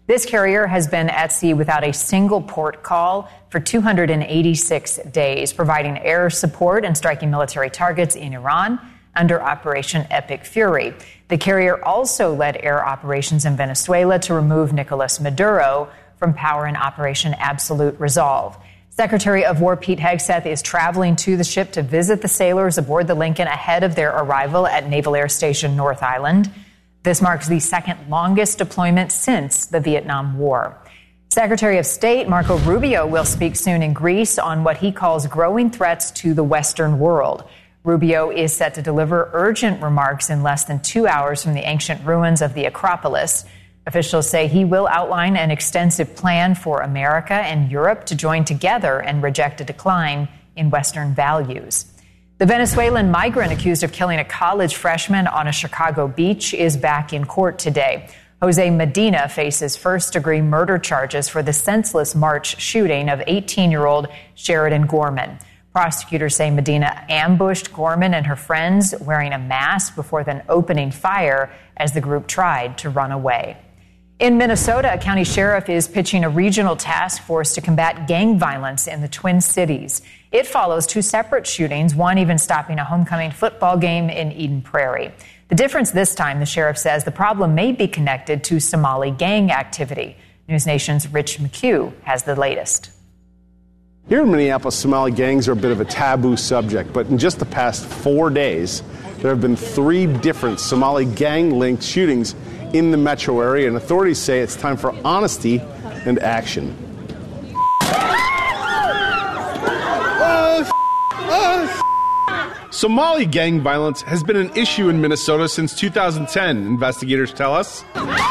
This carrier has been at sea without a single port call for 286 days, providing air support and striking military targets in Iran under Operation Epic Fury. The carrier also led air operations in Venezuela to remove Nicolas Maduro from power in Operation Absolute Resolve. Secretary of War Pete Hegseth is traveling to the ship to visit the sailors aboard the Lincoln ahead of their arrival at Naval Air Station North Island. This marks the second longest deployment since the Vietnam War. Secretary of State Marco Rubio will speak soon in Greece on what he calls growing threats to the Western world. Rubio is set to deliver urgent remarks in less than 2 hours from the ancient ruins of the Acropolis. Officials say he will outline an extensive plan for America and Europe to join together and reject a decline in Western values. The Venezuelan migrant accused of killing a college freshman on a Chicago beach is back in court today. Jose Medina faces first-degree murder charges for the senseless March shooting of 18-year-old Sheridan Gorman. Prosecutors say Medina ambushed Gorman and her friends wearing a mask before then opening fire as the group tried to run away. In Minnesota, a county sheriff is pitching a regional task force to combat gang violence in the Twin Cities. It follows two separate shootings, one even stopping a homecoming football game in Eden Prairie. The difference this time, the sheriff says, the problem may be connected to Somali gang activity. News Nation's Rich McHugh has the latest. Here in Minneapolis, Somali gangs are a bit of a taboo subject, but in just the past 4 days, there have been 3 different Somali gang-linked shootings in the metro area, and authorities say it's time for honesty and action. Somali gang violence has been an issue in Minnesota since 2010, investigators tell us.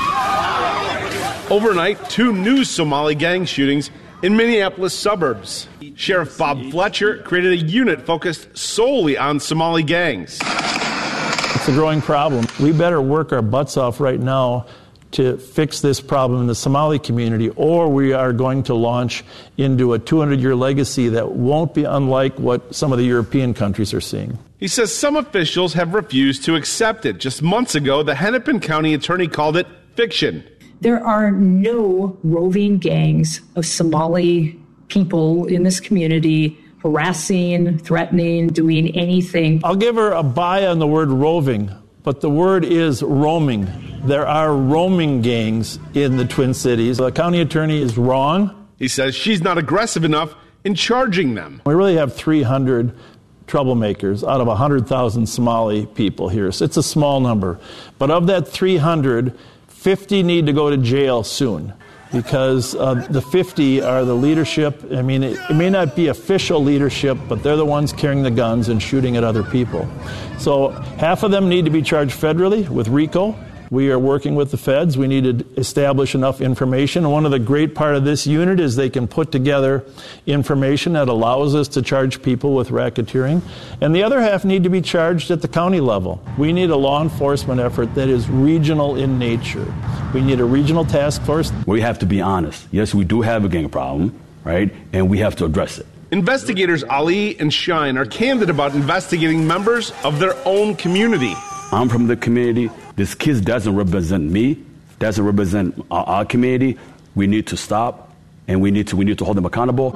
Overnight, 2 new Somali gang shootings in Minneapolis suburbs. Sheriff Bob Fletcher created a unit focused solely on Somali gangs. It's a growing problem. We better work our butts off right now to fix this problem in the Somali community, or we are going to launch into a 200-year legacy that won't be unlike what some of the European countries are seeing. He says some officials have refused to accept it. Just months ago, the Hennepin County attorney called it fiction. There are no roving gangs of Somali people in this community harassing, threatening, doing anything. I'll give her a buy on the word roving, but the word is roaming. There are roaming gangs in the Twin Cities. The county attorney is wrong. He says she's not aggressive enough in charging them. We really have 300 troublemakers out of 100,000 Somali people here. So it's a small number. But of that 300, 50 need to go to jail soon, because the 50 are the leadership. I mean, it may not be official leadership, but they're the ones carrying the guns and shooting at other people. So half of them need to be charged federally with RICO. We are working with the feds. We need to establish enough information. And one of the great part of this unit is they can put together information that allows us to charge people with racketeering. And the other half need to be charged at the county level. We need a law enforcement effort that is regional in nature. We need a regional task force. We have to be honest. Yes, we do have a gang problem, right? And we have to address it. Investigators Ali and Shine are candid about investigating members of their own community. I'm from the community. This kid doesn't represent me, doesn't represent our community. We need to stop, and we need to hold them accountable.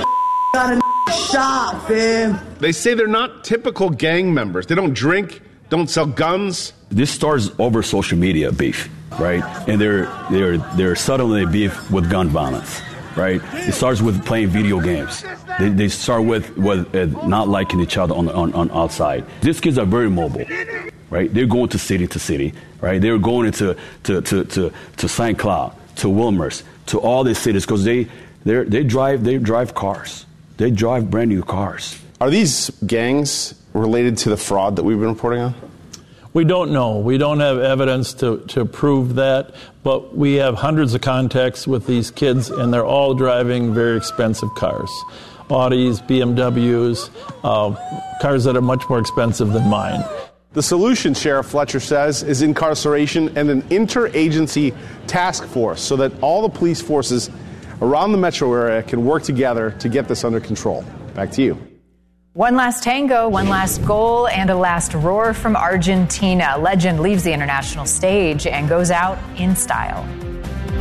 Shot, fam. They say they're not typical gang members. They don't drink, don't sell guns. This starts over social media beef, right? And they're suddenly beef with gun violence, right? It starts with playing video games. They start with not liking each other on outside. These kids are very mobile. Right, they're going to city, right? They're going to St. Cloud, to Wilmers, to all these cities because they drive cars. They drive brand new cars. Are these gangs related to the fraud that we've been reporting on? We don't know. We don't have evidence to prove that, but we have hundreds of contacts with these kids, and they're all driving very expensive cars. Audis, BMWs, cars that are much more expensive than mine. The solution, Sheriff Fletcher says, is incarceration and an interagency task force so that all the police forces around the metro area can work together to get this under control. Back to you. One last tango, one last goal, and a last roar from Argentina. Legend leaves the international stage and goes out in style.